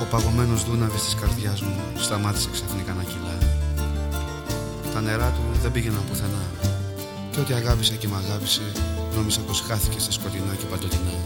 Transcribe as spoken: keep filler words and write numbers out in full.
παγωμένος δούναβης της καρδιάς μου σταμάτησε ξαφνικά να κυλά. Τα νερά του δεν πήγαιναν πουθενά και ό,τι αγάπησα και μ' αγάπησε νόμισα πως χάθηκε στα σκοτεινά και παντοτινά.